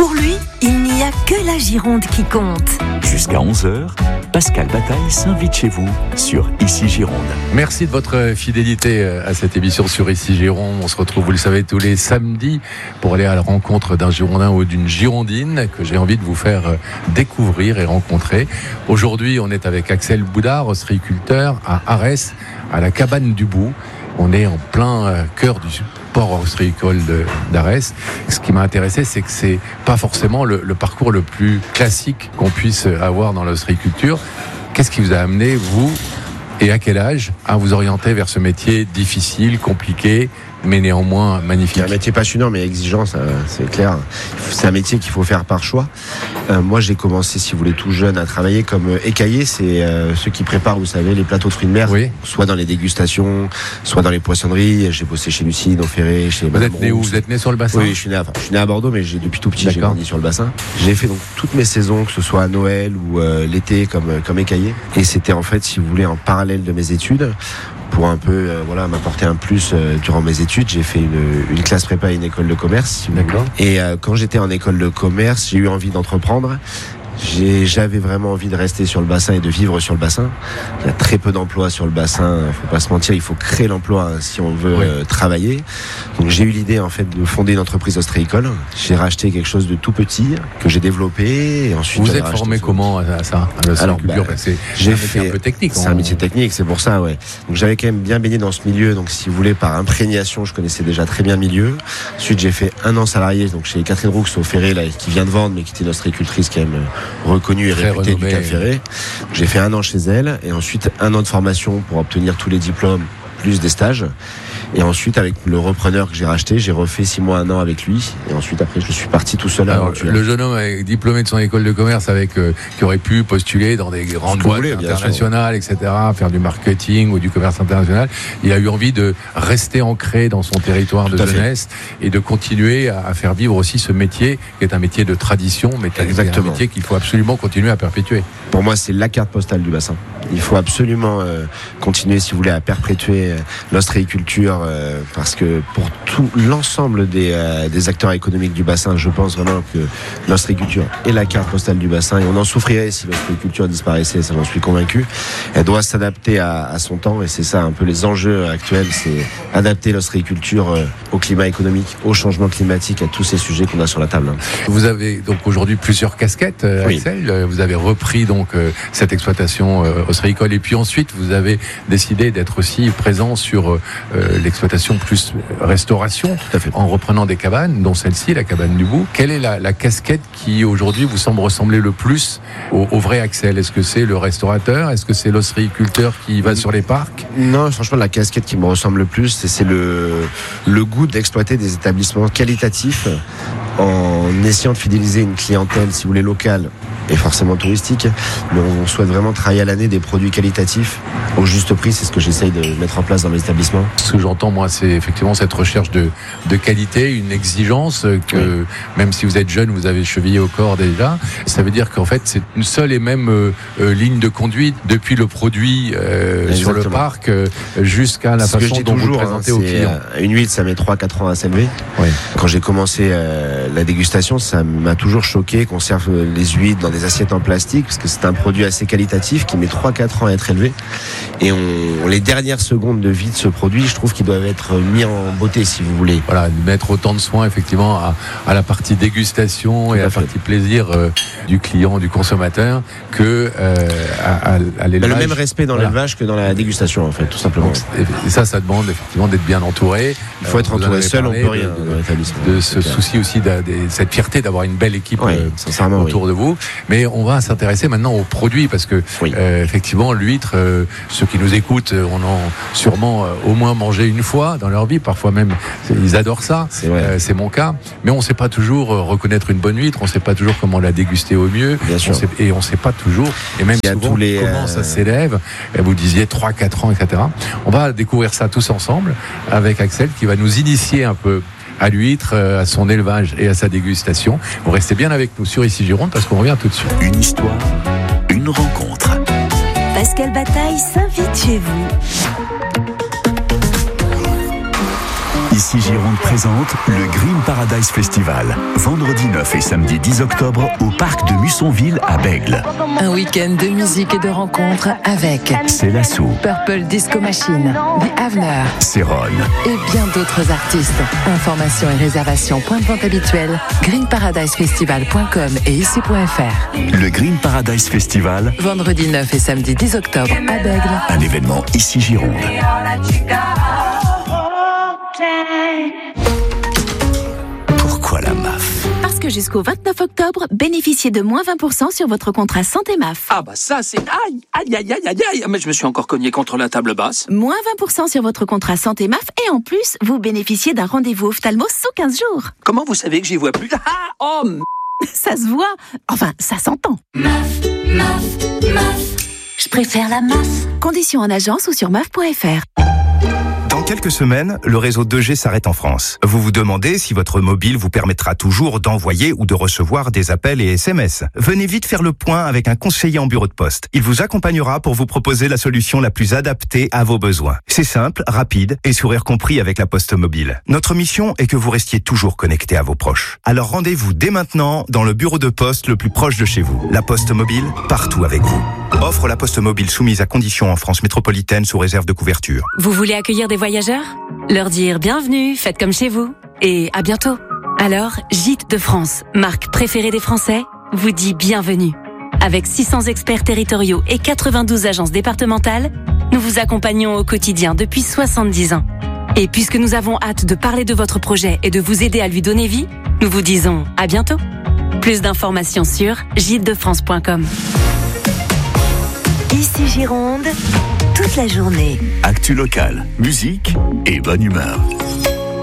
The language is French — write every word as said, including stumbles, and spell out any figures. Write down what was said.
Pour lui, il n'y a que la Gironde qui compte. Jusqu'à onze heures, Pascal Bataille s'invite chez vous sur Ici Gironde. Merci de votre fidélité à cette émission sur Ici Gironde. On se retrouve, vous le savez, tous les samedis pour aller à la rencontre d'un Girondin ou d'une Girondine que j'ai envie de vous faire découvrir et rencontrer. Aujourd'hui, on est avec Axel Boudard, ostréiculteur à Arès, à la cabane du Bout. On est en plein cœur du port ostréicole d'Arès. Ce qui m'a intéressé, c'est que c'est pas forcément le, le parcours le plus classique qu'on puisse avoir dans l'ostréiculture. Qu'est-ce qui vous a amené, vous, et à quel âge, à vous orienter vers ce métier difficile, compliqué, mais néanmoins magnifique? C'est un métier passionnant mais exigeant, ça, c'est clair. C'est un métier qu'il faut faire par choix. Euh, moi, j'ai commencé, si vous voulez, tout jeune à travailler comme écaillé. C'est euh, ceux qui préparent, vous savez, les plateaux de fruits de mer, oui. Soit dans les dégustations, soit dans les poissonneries. J'ai bossé chez Lucide, au Ferré, chez Vous êtes né où? Vous êtes né sur le bassin? Oui, je suis né à, je suis né à Bordeaux, mais j'ai, depuis tout petit, D'accord. j'ai grandi sur le bassin. J'ai fait donc toutes mes saisons, que ce soit à Noël ou euh, l'été, comme, comme écaillé. Et c'était en fait, si vous voulez, en parallèle de mes études. Pour un peu euh, voilà, m'apporter un plus euh, durant mes études, j'ai fait une, une classe prépa à une école de commerce. Si vous D'accord. voulez. Et euh, quand j'étais en école de commerce, j'ai eu envie d'entreprendre. J'ai, j'avais vraiment envie de rester sur le bassin et de vivre sur le bassin. Il y a très peu d'emplois sur le bassin, faut pas se mentir, il faut créer l'emploi hein, si on veut oui. euh, travailler. Donc j'ai eu l'idée en fait de fonder une entreprise ostréicole. J'ai racheté quelque chose de tout petit que j'ai développé et ensuite. Vous êtes formé comment à ça, à l'ostréiculture? bah, C'est j'ai un fait métier un peu technique. C'est on... un métier technique, c'est pour ça, ouais. Donc j'avais quand même bien baigné dans ce milieu, donc si vous voulez par imprégnation, je connaissais déjà très bien le milieu. Ensuite j'ai fait un an salarié, donc chez Catherine Roux au Ferré là, qui vient de vendre, mais qui était une ostréicultrice quand même reconnue et Très réputée renommé. du Cap Ferré. J'ai fait un an chez elle et ensuite un an de formation pour obtenir tous les diplômes plus des stages. Et ensuite, avec le repreneur que j'ai racheté, j'ai refait six mois, un an avec lui. Et ensuite, après, je suis parti tout seul à l'aventure. Le jeune homme avec, diplômé de son école de commerce, avec euh, qui aurait pu postuler dans des grandes boîtes voulez, internationales, et cetera, faire du marketing ou du commerce international, il a eu envie de rester ancré dans son territoire tout de jeunesse fait. Et de continuer à, à faire vivre aussi ce métier, qui est un métier de tradition, mais qui est un métier qu'il faut absolument continuer à perpétuer. Pour moi, c'est la carte postale du bassin. Il faut absolument euh, continuer, si vous voulez, à perpétuer euh, l'ostréiculture. Euh, parce que pour tout l'ensemble des, euh, des acteurs économiques du bassin, je pense vraiment que l'ostréiculture est la carte postale du bassin et on en souffrirait si l'ostréiculture disparaissait, ça j'en suis convaincu. Elle doit s'adapter à, à son temps et c'est ça un peu les enjeux actuels, c'est adapter l'ostréiculture euh, au climat économique, au changement climatique, à tous ces sujets qu'on a sur la table. Hein. Vous avez donc aujourd'hui plusieurs casquettes, euh, oui. Axel. Vous avez repris donc euh, cette exploitation euh, ostréicole et puis ensuite vous avez décidé d'être aussi présent sur euh, l'exploitation plus restauration en reprenant des cabanes, dont celle-ci, la cabane du Bout. Quelle est la, la casquette qui aujourd'hui vous semble ressembler le plus au, au vrai Axel? Est-ce que c'est le restaurateur? Est-ce que c'est l'ostréiculteur qui va sur les parcs? Non, franchement, la casquette qui me ressemble le plus, c'est, c'est le, le goût d'exploiter des établissements qualitatifs en essayant de fidéliser une clientèle, si vous voulez, locale et forcément touristique, mais on souhaite vraiment travailler à l'année des produits qualitatifs au juste prix. C'est ce que j'essaye de mettre en place dans mes établissements. Ce que j'entends, moi, c'est effectivement cette recherche de, de qualité, une exigence que, oui. même si vous êtes jeune, vous avez chevillé au corps déjà. Ça veut dire qu'en fait, c'est une seule et même euh, euh, ligne de conduite depuis le produit euh, sur le parc euh, jusqu'à la c'est façon dont toujours, vous le présentez hein, aux clients. Euh, une huile, ça met trois à quatre ans à s'élever. Oui. Quand j'ai commencé euh, la dégustation, ça m'a toujours choqué qu'on serve les huiles dans des assiettes en plastique, parce que c'est un produit assez qualitatif qui met trois à quatre ans à être élevé. Et on, les dernières secondes de vie de ce produit, je trouve qu'ils doivent être mis en beauté, si vous voulez. Voilà, mettre autant de soin effectivement à, à la partie dégustation tout et à la fait. partie plaisir euh, du client, du consommateur, que euh, à, à l'élevage. Le même respect dans voilà. l'élevage que dans la dégustation, en fait, tout simplement. Donc, et ça, ça demande effectivement d'être bien entouré. Il faut être euh, entouré seul, on peut rien. De, de, de ce souci aussi, de, de cette fierté d'avoir une belle équipe ouais, euh, autour oui. de vous. Mais on va s'intéresser maintenant aux produits parce que oui. euh, effectivement, l'huître, euh, ceux qui nous écoutent, on en sûrement euh, au moins mangé une fois dans leur vie. Parfois même, ils adorent ça. C'est, euh, c'est mon cas. Mais on ne sait pas toujours reconnaître une bonne huître. On ne sait pas toujours comment la déguster au mieux. Bien sûr. On sait, et on ne sait pas toujours. Et même souvent, tous les, comment euh... ça s'élève. Et vous disiez trois à quatre ans, et cetera. On va découvrir ça tous ensemble avec Axel qui va nous initier un peu à l'huître, à son élevage et à sa dégustation. Vous restez bien avec nous sur Ici Gironde parce qu'on revient tout de suite. Une histoire, une rencontre. Pascal Bataille s'invite chez vous. Ici Ici Gironde présente le Green Paradise Festival. Vendredi neuf et samedi dix octobre au parc de Mussonville à Bègles. Un week-end de musique et de rencontres avec C'est Lasso, Purple Disco Machine, The Avener, Céron et bien d'autres artistes. Informations et réservations point de vente habituel, green paradise festival point com et ici point f r. Le Green Paradise Festival, Vendredi neuf et samedi dix octobre à Bègles. un événement Ici Gironde. Pourquoi la M A F? Parce que jusqu'au vingt-neuf octobre, bénéficiez de moins vingt pour cent sur votre contrat santé M A F. Ah bah ça c'est... Aïe, aïe, aïe, aïe, aïe, aïe. Mais je me suis encore cogné contre la table basse. Moins vingt pour cent sur votre contrat santé M A F et en plus, vous bénéficiez d'un rendez-vous ophtalmo sous quinze jours. Comment vous savez que j'y vois plus? Ah, oh, m... Ça se voit. Enfin, ça s'entend. M A F, M A F, M A F. Je préfère la M A F. Conditions en agence ou sur M A F point f r. Dans quelques semaines, le réseau deux G s'arrête en France. Vous vous demandez si votre mobile vous permettra toujours d'envoyer ou de recevoir des appels et S M S. Venez vite faire le point avec un conseiller en bureau de poste. Il vous accompagnera pour vous proposer la solution la plus adaptée à vos besoins. C'est simple, rapide et sourire compris avec la Poste Mobile. Notre mission est que vous restiez toujours connecté à vos proches. Alors rendez-vous dès maintenant dans le bureau de poste le plus proche de chez vous. La Poste Mobile, partout avec vous. Offre La Poste Mobile soumise à conditions en France métropolitaine sous réserve de couverture. Vous voulez accueillir des voyageurs? Leur dire bienvenue, faites comme chez vous. Et à bientôt. Alors, Gîtes de France, marque préférée des Français, vous dit bienvenue. Avec six cents experts territoriaux et quatre-vingt-douze agences départementales, nous vous accompagnons au quotidien depuis soixante-dix ans. Et puisque nous avons hâte de parler de votre projet et de vous aider à lui donner vie, nous vous disons à bientôt. Plus d'informations sur gîtes de france point com. Ici Gironde, toute la journée. Actu locale, musique et bonne humeur.